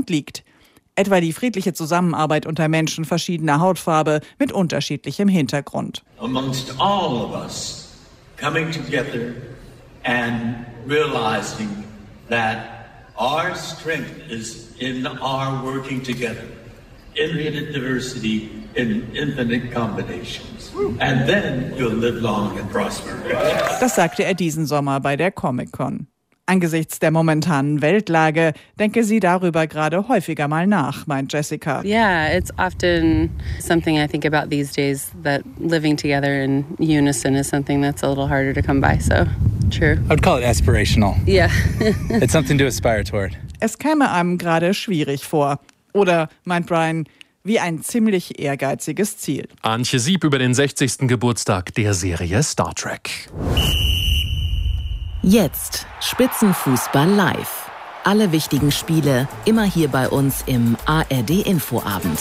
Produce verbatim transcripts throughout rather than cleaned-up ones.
und liegt. Etwa die friedliche Zusammenarbeit unter Menschen verschiedener Hautfarbe mit unterschiedlichem Hintergrund. Amongst all of us coming together and realizing that our strength is in our working together. Infinite diversity in infinite combinations. And then you'll live long and prosper. Das sagte er diesen Sommer bei der Comic-Con. Angesichts der momentanen Weltlage denke sie darüber gerade häufiger mal nach, meint Jessica. Yeah, it's often something I think about these days, that living together in unison is something that's a little harder to come by, so true. I would call it aspirational. Yeah. It's something to aspire toward. Es käme einem gerade schwierig vor. Oder, meint Brian, wie ein ziemlich ehrgeiziges Ziel. Antje Sieb über den sechzigsten Geburtstag der Serie Star Trek. Jetzt Spitzenfußball live. Alle wichtigen Spiele immer hier bei uns im A R D-Infoabend.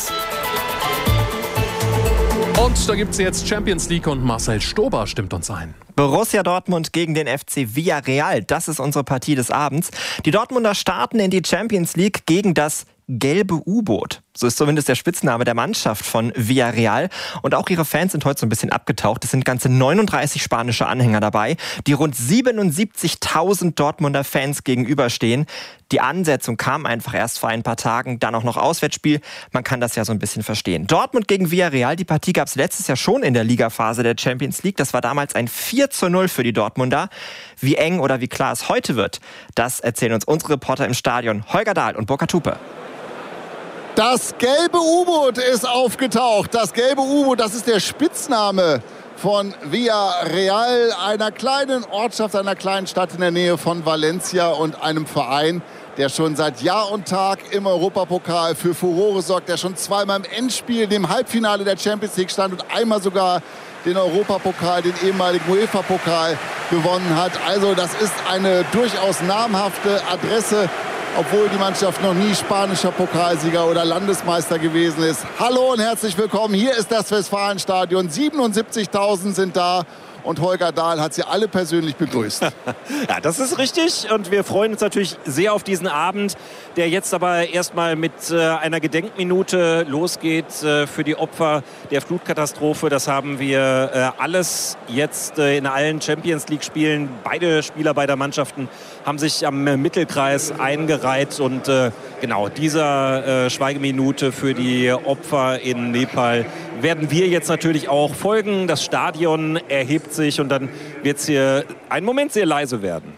Und da gibt's jetzt Champions League und Marcel Stober stimmt uns ein. Borussia Dortmund gegen den F C Villarreal, das ist unsere Partie des Abends. Die Dortmunder starten in die Champions League gegen das gelbe U-Boot. So ist zumindest der Spitzname der Mannschaft von Villarreal. Und auch ihre Fans sind heute so ein bisschen abgetaucht. Es sind ganze neununddreißig spanische Anhänger dabei, die rund siebenundsiebzigtausend Dortmunder Fans gegenüberstehen. Die Ansetzung kam einfach erst vor ein paar Tagen, dann auch noch Auswärtsspiel. Man kann das ja so ein bisschen verstehen. Dortmund gegen Villarreal, die Partie gab es letztes Jahr schon in der Ligaphase der Champions League. Das war damals ein vier zu null für die Dortmunder. Wie eng oder wie klar es heute wird, das erzählen uns unsere Reporter im Stadion, Holger Dahl und Burkhard Hupe. Das gelbe U-Boot ist aufgetaucht. Das gelbe U-Boot, das ist der Spitzname von Villarreal, einer kleinen Ortschaft, einer kleinen Stadt in der Nähe von Valencia und einem Verein, der schon seit Jahr und Tag im Europapokal für Furore sorgt, der schon zweimal im Endspiel, dem Halbfinale der Champions League stand und einmal sogar den Europapokal, den ehemaligen UEFA-Pokal gewonnen hat. Also das ist eine durchaus namhafte Adresse, obwohl die Mannschaft noch nie spanischer Pokalsieger oder Landesmeister gewesen ist. Hallo und herzlich willkommen. Hier ist das Westfalenstadion. siebenundsiebzigtausend sind da. Und Holger Dahl hat sie alle persönlich begrüßt. Ja, das ist richtig. Und wir freuen uns natürlich sehr auf diesen Abend, der jetzt aber erstmal mit äh, einer Gedenkminute losgeht äh, für die Opfer der Flutkatastrophe. Das haben wir äh, alles jetzt äh, in allen Champions-League-Spielen. Beide Spieler beider Mannschaften haben sich am äh, Mittelkreis eingereiht. Und äh, genau dieser äh, Schweigeminute für die Opfer in Nepal werden wir jetzt natürlich auch folgen. Das Stadion erhebt sich und dann wird es hier einen Moment sehr leise werden.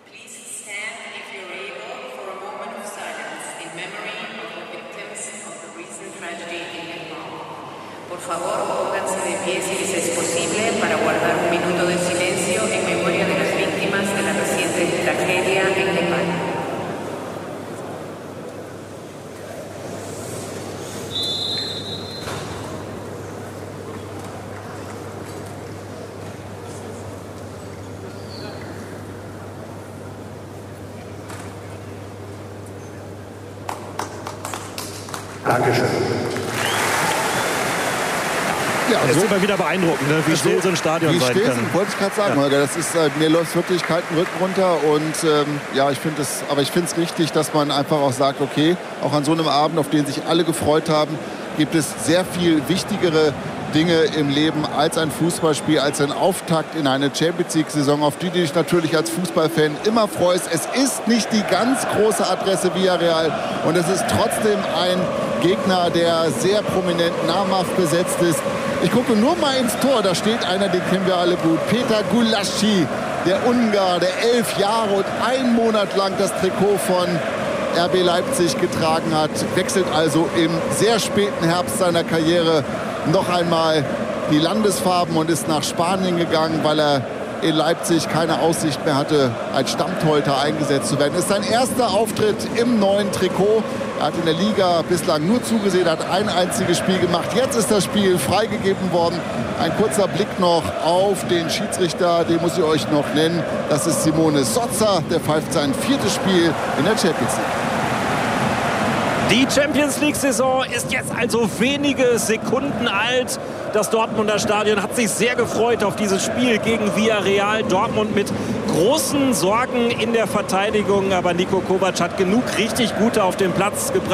Dankeschön. Ja, Es so, ist immer wieder beeindruckend, ne? wie still so ein Stadion wie sein still kann. sind, wollte ich gerade sagen, Ja. Holger. Das ist, äh, mir läuft wirklich kalten Rücken runter. Und ähm, ja, ich finde es, aber ich finde es richtig, dass man einfach auch sagt, okay, auch an so einem Abend, auf den sich alle gefreut haben, gibt es sehr viel wichtigere Dinge im Leben als ein Fußballspiel, als ein Auftakt in eine Champions League-Saison, auf die du dich natürlich als Fußballfan immer freust. Es ist nicht die ganz große Adresse Villarreal und es ist trotzdem ein Gegner, der sehr prominent namhaft besetzt ist. Ich gucke nur mal ins Tor, da steht einer, den kennen wir alle gut, Peter Gulácsi, der Ungar, der elf Jahre und ein Monat lang das Trikot von R B Leipzig getragen hat, wechselt also im sehr späten Herbst seiner Karriere noch einmal die Landesfarben und ist nach Spanien gegangen, weil er in Leipzig keine Aussicht mehr hatte, als Stammtorhüter eingesetzt zu werden. Ist sein erster Auftritt im neuen Trikot. Er hat in der Liga bislang nur zugesehen, hat ein einziges Spiel gemacht. Jetzt ist das Spiel freigegeben worden. Ein kurzer Blick noch auf den Schiedsrichter, den muss ich euch noch nennen. Das ist Simone Sozza, der pfeift sein viertes Spiel in der Champions League. Die Champions League-Saison ist jetzt also wenige Sekunden alt. Das Dortmunder Stadion hat sich sehr gefreut auf dieses Spiel gegen Villarreal. Dortmund mit großen Sorgen in der Verteidigung. Aber Niko Kovac hat genug richtig Gute auf den Platz gebracht.